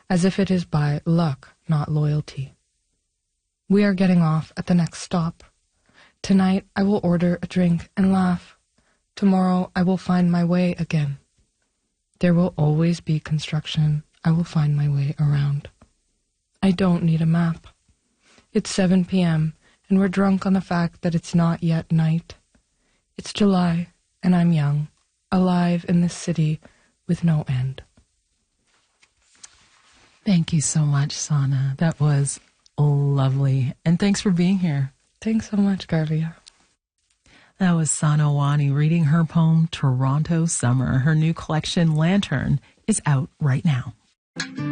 as if it is by luck, not loyalty. We are getting off at the next stop. Tonight I will order a drink and laugh. Tomorrow I will find my way again. There will always be construction. I will find my way around. I don't need a map. It's 7 p.m. and we're drunk on the fact that it's not yet night. It's July and I'm young, alive in this city with no end. Thank you so much, Sana. That was lovely. And thanks for being here. Thanks so much, Garvia. That was Sana Owani reading her poem, Toronto Summer. Her new collection, Lantern, is out right now.